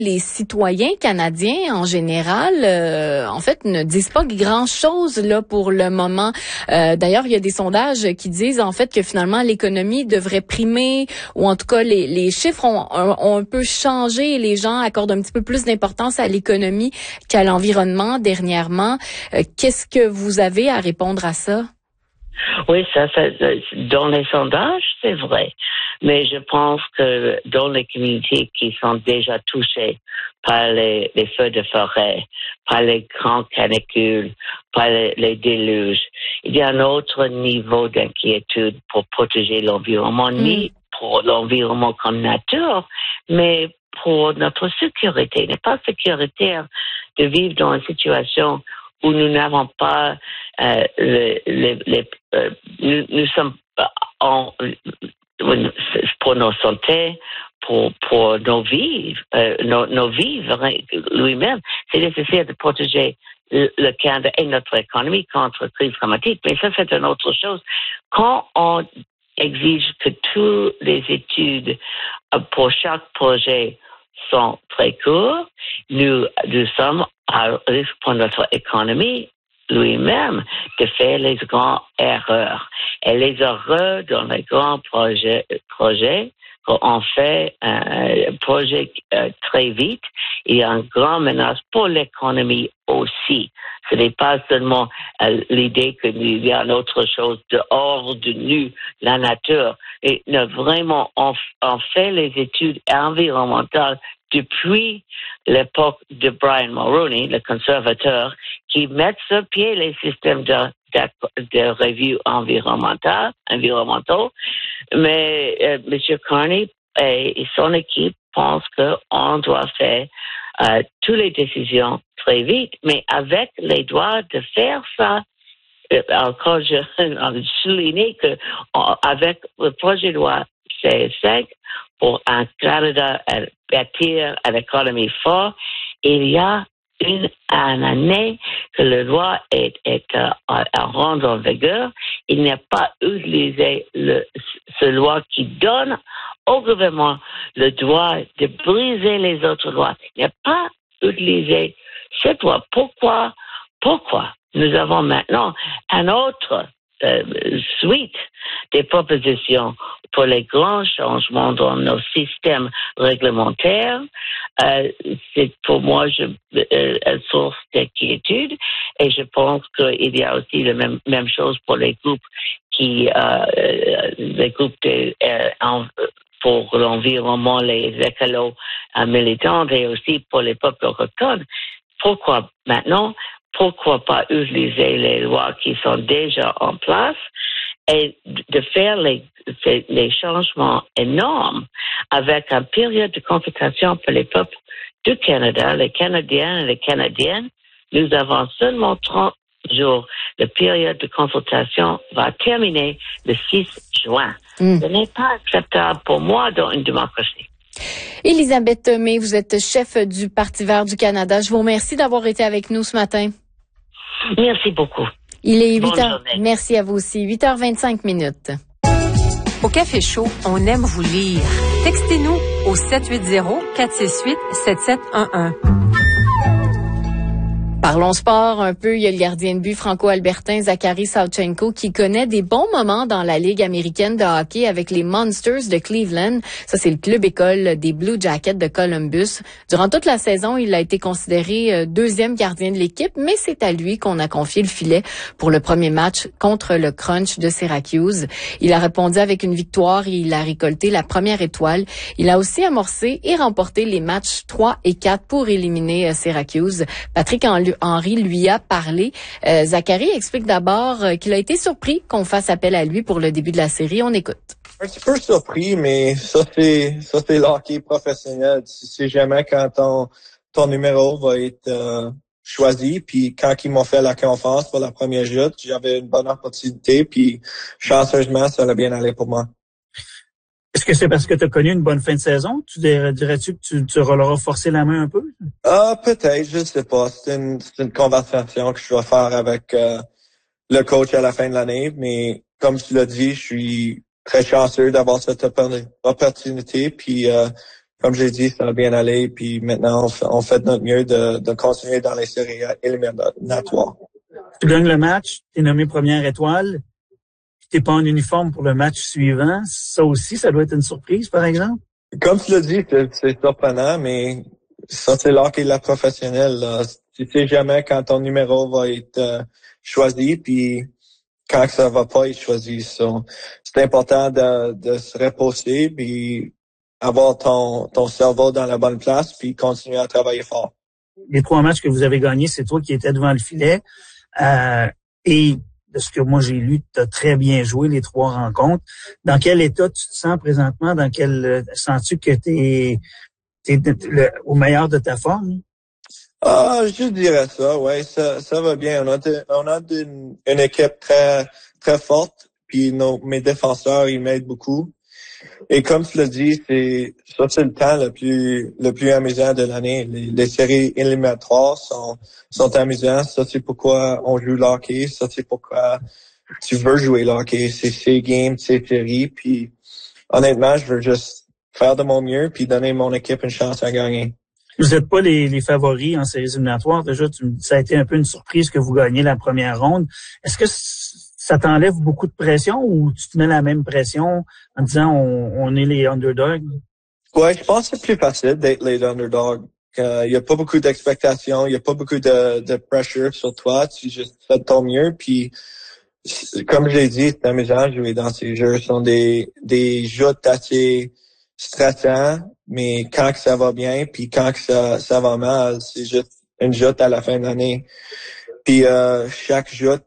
Les citoyens canadiens, en général, en fait, ne disent pas grand-chose là pour le moment. D'ailleurs, il y a des sondages qui disent en fait que finalement l'économie devrait primer, ou en tout cas les chiffres ont un peu changé et les gens accordent un petit peu plus d'importance à l'économie qu'à l'environnement dernièrement. Qu'est-ce que vous avez à répondre à ça? Oui, ça, dans les sondages, c'est vrai. Mais je pense que dans les communautés qui sont déjà touchées par les feux de forêt, par les grandes canicules, par les déluges, il y a un autre niveau d'inquiétude pour protéger l'environnement, ni pour l'environnement comme nature, mais pour notre sécurité. Il n'est pas sécuritaire de vivre dans une situation où nous n'avons pas nous sommes pour nos santé, pour nos vivres, nos vivres lui-même. C'est nécessaire de protéger le Canada et notre économie contre la crise climatique. Mais ça, c'est une autre chose. Quand on exige que toutes les études pour chaque projet sont très courtes, nous sommes à risque pour notre économie lui-même de faire les grandes erreurs. Et les erreurs dans les grands projets quand on fait un projet très vite, il y a une grande menace pour l'économie aussi. Ce n'est pas seulement l'idée qu'il y a une autre chose dehors de nous, la nature. Et vraiment, on fait les études environnementales depuis l'époque de Brian Mulroney, le conservateur, qui met sur pied les systèmes de revue environnementaux. Mais M. Carney et son équipe pensent qu'on doit faire toutes les décisions très vite, mais avec les droits de faire ça. Encore, je souligne qu'avec le projet de loi C5 pour un Canada à bâtir une économie forte, il y a une année que la loi est à rendre en vigueur. Il n'a pas utilisé ce loi qui donne au gouvernement le droit de briser les autres lois. Il n'a pas utilisé cette loi. Pourquoi nous avons maintenant un autre suite des propositions pour les grands changements dans nos systèmes réglementaires? C'est pour moi une source d'inquiétude, et je pense qu'il y a aussi la même chose pour les groupes pour l'environnement, les écolos militants, et aussi pour les peuples autochtones. Pourquoi maintenant? Pourquoi pas utiliser les lois qui sont déjà en place et de faire les changements énormes avec une période de consultation pour les peuples du Canada, les Canadiens et les Canadiennes? Nous avons seulement 30 jours. La période de consultation va terminer le 6 juin. Ce n'est pas acceptable pour moi dans une démocratie. Elisabeth May, vous êtes chef du Parti vert du Canada. Je vous remercie d'avoir été avec nous ce matin. Merci beaucoup. Il est 8h. Journée. Merci à vous aussi. 8h25. Au Café Chaud, on aime vous lire. Textez-nous au 780-468-7711. Parlons sport un peu. Il y a le gardien de but franco-albertain Zachary Sawchenko qui connaît des bons moments dans la Ligue américaine de hockey avec les Monsters de Cleveland. Ça, c'est le club école des Blue Jackets de Columbus. Durant toute la saison, il a été considéré deuxième gardien de l'équipe, mais c'est à lui qu'on a confié le filet pour le premier match contre le Crunch de Syracuse. Il a répondu avec une victoire et il a récolté la première étoile. Il a aussi amorcé et remporté les matchs 3 et 4 pour éliminer Syracuse. Patrick Henry lui a parlé. Zachary explique d'abord qu'il a été surpris qu'on fasse appel à lui pour le début de la série. On écoute. Un petit peu surpris, mais ça c'est le hockey professionnel. Tu sais jamais quand ton numéro va être choisi. Puis quand ils m'ont fait la confiance pour la première joute, j'avais une bonne opportunité. Puis chanceusement, ça a bien allé pour moi. Est-ce que c'est parce que tu as connu une bonne fin de saison? Dirais-tu que tu leur as forcé la main un peu? Peut-être, je sais pas. C'est une conversation que je dois faire avec le coach à la fin de l'année. Mais comme tu l'as dit, je suis très chanceux d'avoir cette opportunité. Puis comme j'ai dit, ça a bien allé. Puis maintenant, on fait notre mieux de continuer dans les séries éliminatoires. Tu gagnes le match, t'es nommé première étoile, puis t'es pas en uniforme pour le match suivant. Ça aussi, ça doit être une surprise, par exemple? Comme tu l'as dit, c'est surprenant, mais ça, c'est l'hockey de la professionnelle, là. Tu sais jamais quand ton numéro va être choisi, puis quand ça va pas être choisi. So, c'est important de se reposer, puis avoir ton cerveau dans la bonne place, puis continuer à travailler fort. Les 3 matchs que vous avez gagnés, c'est toi qui étais devant le filet. Et de ce que moi j'ai lu, tu as très bien joué les 3 rencontres. Dans quel état tu te sens présentement? Dans quel sens-tu que t'es au meilleur de ta forme? Je dirais ça, ouais, ça va bien. On a une équipe très très forte, puis mes défenseurs ils m'aident beaucoup. Et comme tu l'as dit, c'est le temps le plus amusant de l'année. Les séries éliminatoires sont amusantes. Ça c'est pourquoi on joue le hockey. Ça c'est pourquoi tu veux jouer le hockey. C'est ces games, ces séries. Puis honnêtement, je veux juste faire de mon mieux puis donner mon équipe une chance à gagner. Vous n'êtes pas les favoris en séries éliminatoires. Déjà, ça a été un peu une surprise que vous gagnez la première ronde. Est-ce que ça t'enlève beaucoup de pression ou tu te mets la même pression en disant on est les underdogs? Ouais, je pense que c'est plus facile d'être les underdogs. Il y a pas beaucoup d'expectations, il y a pas beaucoup de pressure sur toi. Tu juste fais de ton mieux. Puis, comme je l'ai dit, c'est amusant de jouer dans ces jeux. Ce sont des jeux assez stressants, mais quand que ça va bien, puis quand que ça va mal, c'est juste une joute à la fin de l'année. Puis chaque joute,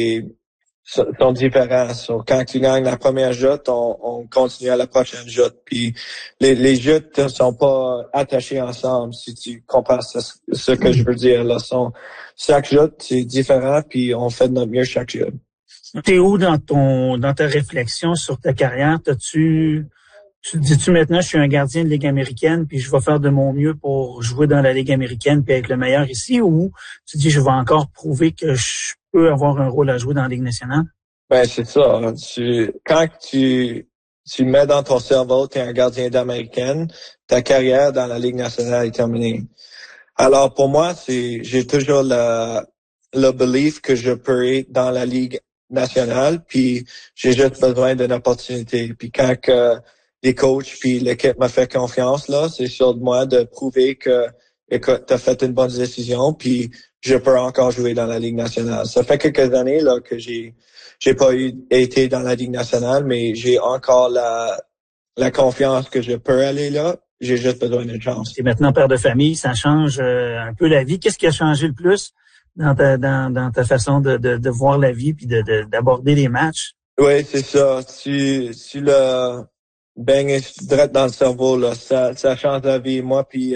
sont différents. So, quand tu gagnes la première joute, on continue à la prochaine joute. Puis les joutes ne sont pas attachées ensemble, si tu comprends ce que je veux dire. Là. Chaque joute, c'est différent, puis on fait de notre mieux chaque joute. T'es où dans ta réflexion sur ta carrière? Tu dis-tu maintenant, je suis un gardien de Ligue américaine, puis je vais faire de mon mieux pour jouer dans la Ligue américaine puis être le meilleur ici, ou tu dis, je vais encore prouver que je peux avoir un rôle à jouer dans la Ligue nationale? Ben, c'est ça. Quand tu mets dans ton cerveau, tu es un gardien d'américaine, ta carrière dans la Ligue nationale est terminée. Alors, pour moi, j'ai toujours le belief que je peux être dans la Ligue nationale, puis j'ai juste besoin d'une opportunité. Puis quand les coachs puis l'équipe m'a fait confiance, là, c'est sur moi de prouver que tu as fait une bonne décision, puis je peux encore jouer dans la Ligue nationale. Ça fait quelques années là que j'ai pas été dans la Ligue nationale, mais j'ai encore la confiance que je peux aller là. J'ai juste besoin d'une chance. Tu es maintenant père de famille, ça change un peu la vie. Qu'est-ce qui a changé le plus dans ta façon de voir la vie puis d'aborder les matchs? Oui, c'est ça. Tu le baignes direct dans le cerveau, là. Ça change la vie. Moi puis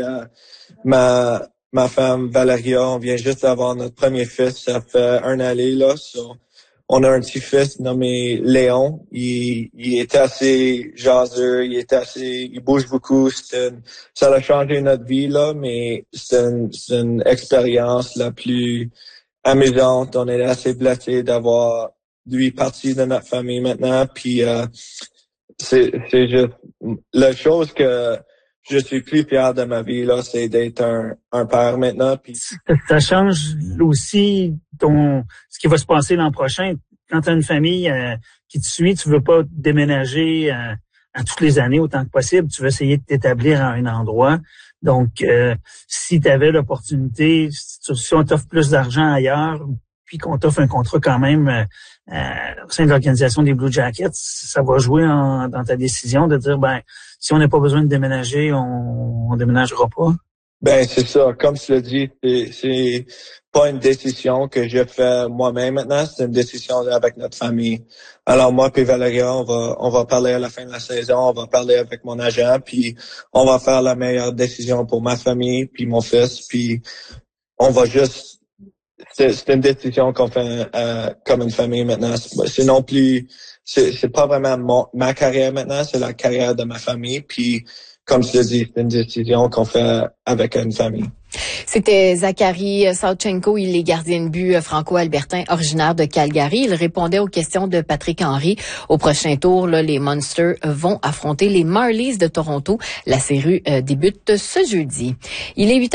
ma femme Valéria, on vient juste d'avoir notre premier fils. Ça fait un année, là. So, on a un petit fils nommé Léon. Il est assez jaseux, il bouge beaucoup. Ça a changé notre vie, là, mais c'est une expérience la plus amusante. On est assez blessé d'avoir lui parti de notre famille maintenant. Puis c'est juste la chose que je suis plus fier de ma vie, là, c'est d'être un père maintenant. Puis ça change aussi ce qui va se passer l'an prochain. Quand tu as une famille qui te suit, tu veux pas déménager à toutes les années autant que possible. Tu veux essayer de t'établir à un endroit. Donc, si tu avais l'opportunité, si on t'offre plus d'argent ailleurs, puis qu'on t'offre un contrat quand même au sein de l'organisation des Blue Jackets, ça va jouer dans ta décision de dire, ben, si on n'a pas besoin de déménager, on déménagera pas. Ben, c'est ça. Comme tu l'as dit, c'est pas une décision que je fais moi-même maintenant, c'est une décision avec notre famille. Alors, moi puis Valéria, on va parler à la fin de la saison, on va parler avec mon agent, puis on va faire la meilleure décision pour ma famille, puis mon fils, puis on va juste... C'est une décision qu'on fait comme une famille maintenant. C'est non plus... C'est pas vraiment ma carrière maintenant, c'est la carrière de ma famille, puis comme je l'ai dit, c'est une décision qu'on fait avec une famille. C'était Zachary Savchenko, il est gardien de but franco-albertain originaire de Calgary. Il répondait aux questions de Patrick Henry. Au prochain tour, là, les Monsters vont affronter les Marlies de Toronto. La série débute ce jeudi. Il est 8h.